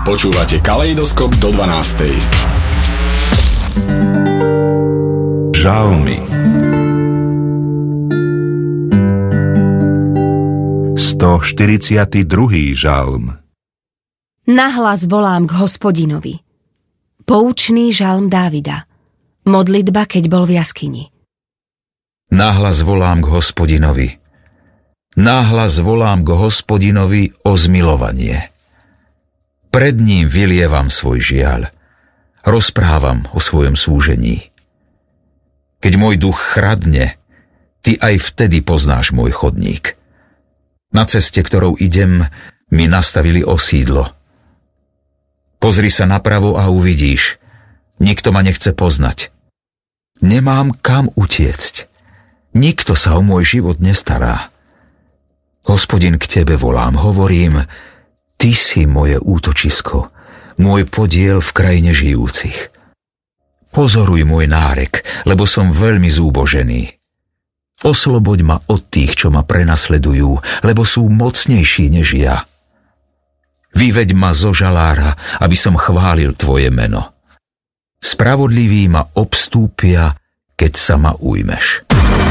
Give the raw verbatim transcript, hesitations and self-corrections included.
Počúvate Kaleidoskop do dvanástej. Žalmy. stoštyridsiaty druhý žalm. Nahlas volám k Hospodinovi. Poučný žalm Dávida. Modlitba, keď bol v jaskyni. Nahlas volám k Hospodinovi. Nahlas volám k Hospodinovi o zmilovanie. Pred ním vylievam svoj žiaľ. Rozprávam o svojom súžení. Keď môj duch chradne, ty aj vtedy poznáš môj chodník. Na ceste, ktorou idem, mi nastavili osídlo. Pozri sa napravo a uvidíš. Nikto ma nechce poznať. Nemám kam utiecť. Nikto sa o môj život nestará. Hospodin, k tebe volám, hovorím, ty si moje útočisko, môj podiel v krajine žijúcich. Pozoruj môj nárek, lebo som veľmi zúbožený. Osloboď ma od tých, čo ma prenasledujú, lebo sú mocnejší než ja. Vyveď ma zo žalára, aby som chválil tvoje meno. Spravodliví ma obstúpia, keď sa ma ujmeš.